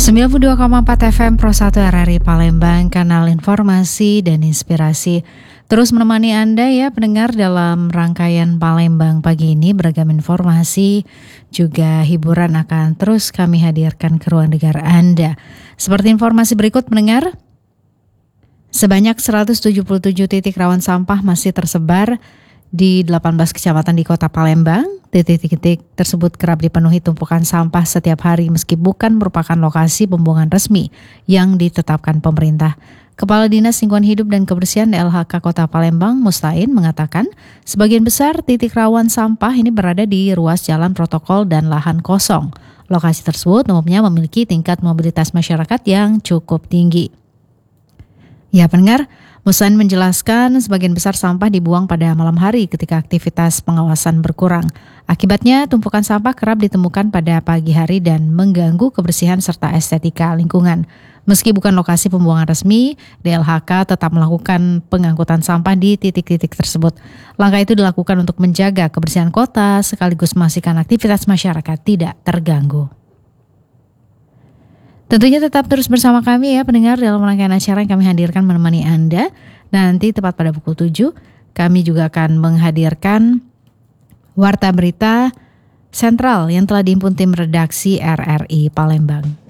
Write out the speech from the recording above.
92,4 FM Pro 1 RRI Palembang, kanal informasi dan inspirasi. Terus menemani Anda ya pendengar dalam rangkaian Palembang pagi ini. Beragam informasi juga hiburan akan terus kami hadirkan ke ruang dengar Anda. Seperti informasi berikut pendengar, sebanyak 177 titik rawan sampah masih tersebar di 18 kecamatan di kota Palembang. Titik-titik tersebut kerap dipenuhi tumpukan sampah setiap hari meski bukan merupakan lokasi pembuangan resmi yang ditetapkan pemerintah. Kepala Dinas Lingkungan Hidup dan Kebersihan DLHK Kota Palembang, Mustain, mengatakan sebagian besar titik rawan sampah ini berada di ruas jalan protokol dan lahan kosong. Lokasi tersebut umumnya memiliki tingkat mobilitas masyarakat yang cukup tinggi. Ya pendengar, Mustain menjelaskan sebagian besar sampah dibuang pada malam hari ketika aktivitas pengawasan berkurang. Akibatnya tumpukan sampah kerap ditemukan pada pagi hari dan mengganggu kebersihan serta estetika lingkungan. Meski bukan lokasi pembuangan resmi, DLHK tetap melakukan pengangkutan sampah di titik-titik tersebut. Langkah itu dilakukan untuk menjaga kebersihan kota sekaligus memastikan aktivitas masyarakat tidak terganggu. Tentunya tetap terus bersama kami ya pendengar dalam rangkaian acara yang kami hadirkan menemani Anda. Nanti tepat pada pukul 7 kami juga akan menghadirkan Warta Berita Sentral yang telah dihimpun tim redaksi RRI Palembang.